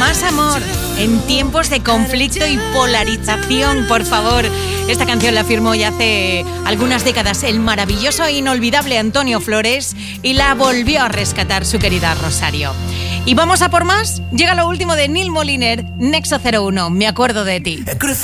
más amor en tiempos de conflicto y polarización, por favor. Esta canción la firmó ya hace algunas décadas el maravilloso e inolvidable Antonio Flores y la volvió a rescatar su querida Rosario. Y vamos a por más. Llega lo último de Neil Moliner, Nexo 01, Me acuerdo de ti. He cruzado